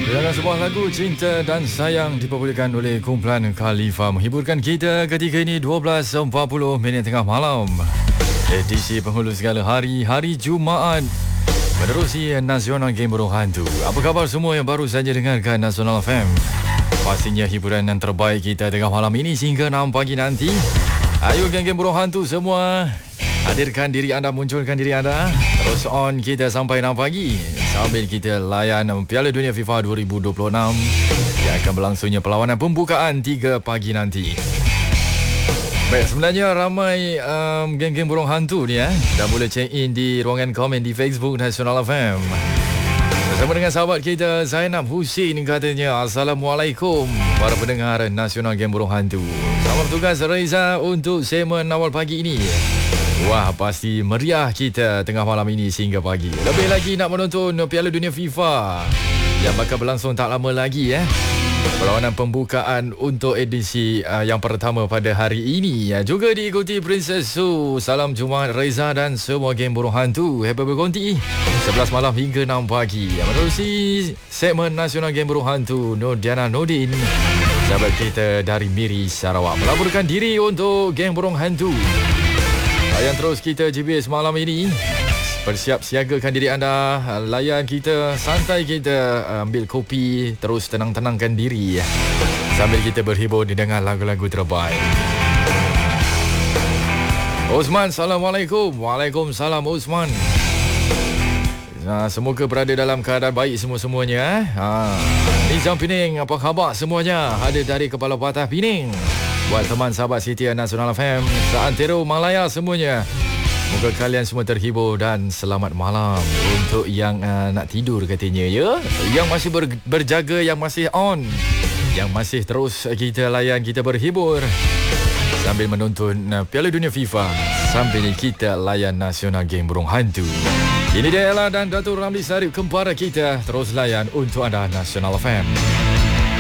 Dengan sebuah lagu Cinta dan Sayang diperbolehkan oleh kumpulan Khalifa menghiburkan kita ketika ini 12.40 tengah malam. Edisi penghulu segala hari Jumaat menerusi Nasional Game Burung Hantu. Apa khabar semua yang baru saja dengarkan Nasional FM? Pastinya hiburan yang terbaik kita tengah malam ini sehingga 6 pagi nanti. Ayo geng-geng Burung Hantu semua, hadirkan diri anda, munculkan diri anda. Terus on kita sampai 6 pagi sambil kita layan Piala Dunia FIFA 2026 yang akan berlangsungnya perlawanan pembukaan 3 pagi nanti. Baik, sebenarnya ramai geng-geng Burung Hantu ni dah boleh check in di ruangan komen di Facebook Nasional FM. Bersama dengan sahabat kita Zainab Husin, katanya Assalamualaikum para pendengar Nasional Game Burung Hantu. Selamat bertugas Reza untuk segmen awal pagi ini. Wah, pasti meriah kita tengah malam ini sehingga pagi. Lebih lagi nak menonton Piala Dunia FIFA yang bakal berlangsung tak lama lagi. Perlawanan pembukaan untuk edisi yang pertama pada hari ini juga diikuti Princess Su. Salam Jumaat Reza dan semua geng Burung Hantu. Happy berkonti 11 malam hingga 6 pagi. Menerusi segmen Nasional Game Burung Hantu, Nodiana Nordin, sahabat kita dari Miri, Sarawak, melaporkan diri untuk geng Burung Hantu. Layan terus kita GBS malam ini. Bersiap siagakan diri anda, layan kita, santai kita, ambil kopi, terus tenang-tenangkan diri sambil kita berhibur dengan lagu-lagu terbaik. Osman, Assalamualaikum. Waalaikumsalam Osman. Semoga berada dalam keadaan baik semua-semuanya. Nizam Pening, apa khabar semuanya? Ada dari Kepala Patah Pening. Buat teman sahabat Setia Nasional FM, seantero Malaya semuanya, moga kalian semua terhibur dan selamat malam. Untuk yang nak tidur katanya ya, yang masih berjaga, yang masih on, yang masih terus kita layan, kita berhibur sambil menonton Piala Dunia FIFA, sambil kita layan Nasional Game Burung Hantu. Ini dia Ella dan Datuk Ramli Sarip, kempara kita, terus layan untuk anda Nasional FM.